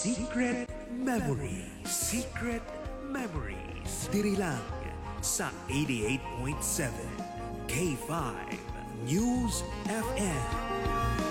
Secret Memories. Secret Memories. Diri lang sa 88.7 K5 News FM.